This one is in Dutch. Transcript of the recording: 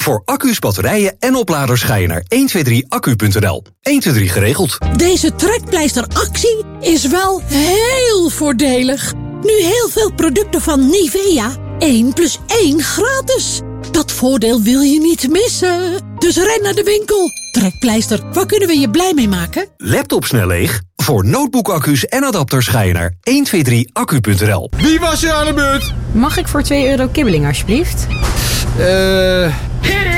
Voor accu's, batterijen en opladers ga je naar 123accu.nl. 123 geregeld. Deze trekpleisteractie is wel heel voordelig. Nu heel veel producten van Nivea. 1 + 1 gratis. Dat voordeel wil je niet missen. Dus ren naar de winkel. Trekpleister, waar kunnen we je blij mee maken? Laptop snel leeg? Voor notebookaccu's en adapters ga je naar 123accu.nl. Wie was er aan de beurt? Mag ik voor €2 kibbeling alsjeblieft?